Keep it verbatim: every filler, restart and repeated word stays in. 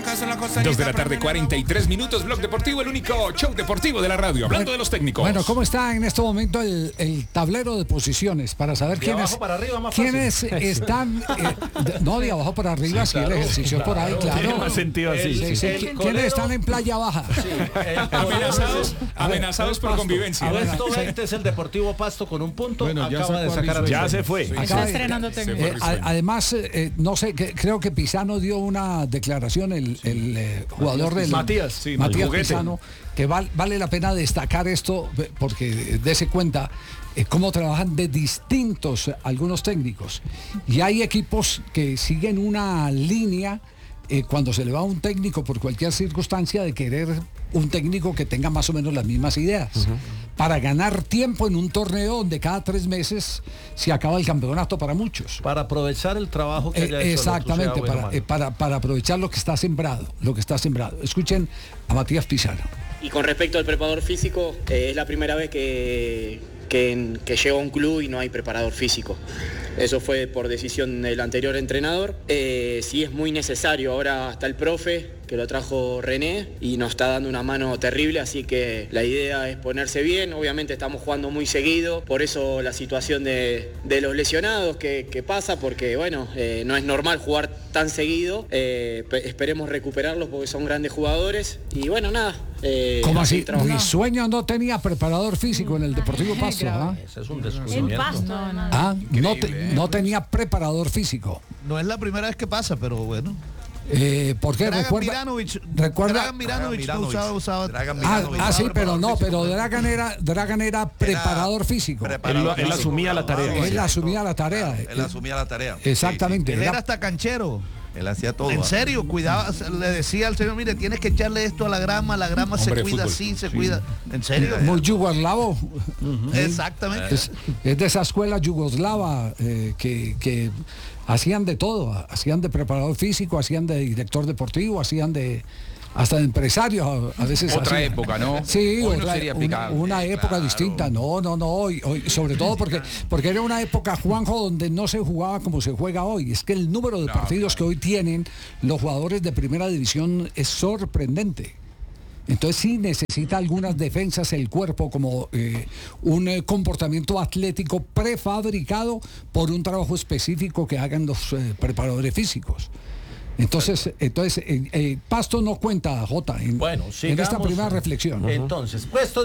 Dos de la tarde, cuarenta y tres minutos. Blog Deportivo, el único show deportivo de la radio. Hablando bueno, de los técnicos. Bueno, ¿cómo está en este momento el, el tablero de posiciones? Para saber de quiénes, para arriba, más quiénes están. Eh, de, no, de abajo para arriba, sí, claro, el ejercicio claro, por ahí, claro. Tiene más sentido así. Sí, sí, sí. ¿Quiénes están en playa baja? Sí, amenazados amenazados por convivencia. Puesto veinte es el Deportivo Pasto con un punto. Bueno, acaba de sacar a ya se fue. Sí, está estrenando técnico. Eh, además, eh, no sé, que, creo que Pisano dio una declaración, el, el eh, jugador del Matías, sí, Matías Pisano, que val, vale la pena destacar esto porque dése cuenta eh, cómo trabajan de distintos algunos técnicos. Y hay equipos que siguen una línea eh, cuando se le va a un técnico por cualquier circunstancia de querer un técnico que tenga más o menos las mismas ideas. Uh-huh. Para ganar tiempo en un torneo donde cada tres meses se acaba el campeonato para muchos. Para aprovechar el trabajo que haya eh, hecho exactamente, bueno, para, eh, para, para aprovechar lo que está sembrado, lo que está sembrado. Escuchen a Matías Pisano. Y con respecto al preparador físico, eh, es la primera vez que, que, que llego a un club y no hay preparador físico. Eso fue por decisión del anterior entrenador. Eh, sí es muy necesario, ahora está el profe, que lo trajo René, y nos está dando una mano terrible, así que la idea es ponerse bien. Obviamente estamos jugando muy seguido, por eso la situación de, de los lesionados que, que pasa, porque bueno, eh, no es normal jugar tan seguido. Eh, esperemos recuperarlos porque son grandes jugadores, y bueno, nada. Eh, ¿Cómo así? Risueño no tenía preparador físico en el Deportivo Pasto, ¿ah? Ese es un descubrimiento. El Pasto, ah, no, te, no tenía preparador físico. No es la primera vez que pasa, pero bueno. Eh, ¿Por qué? Dragan Recuerda, Miranovic, recuerda, Dragan Miranovic, Dragan Miranovic usaba, usaba, Dragan Miranovic. Ah, ah, sí, pero no, pero Dragan era, Dragan era preparador físico. Preparador él, él asumía la tarea. Él, él asumía la tarea. Claro, él asumía la tarea. Exactamente. Sí, sí. Él era hasta canchero. Él hacía todo. En serio, cuidaba, le decía al señor, mire, tienes que echarle esto a la grama, la grama Hombre, se cuida fútbol. así, se sí. cuida. En serio. Muy yugoslavo. Uh-huh. Exactamente. Es, es de esa escuela yugoslava eh, que, que hacían de todo, hacían de preparador físico, hacían de director deportivo, hacían de hasta de empresarios a, a veces. Otra hacían. época, ¿no? Sí, hoy otra, no sería una, una época claro. distinta. No, no, no. Hoy, hoy, sobre todo porque, porque era una época, Juanjo, donde no se jugaba como se juega hoy. Es que el número de no, partidos claro. que hoy tienen los jugadores de primera división es sorprendente. Entonces sí necesita algunas defensas el cuerpo, como eh, un eh, comportamiento atlético prefabricado por un trabajo específico que hagan los eh, preparadores físicos. Entonces, entonces eh, eh, Pasto no cuenta, Jota, en, bueno, en esta primera reflexión. Entonces, puesto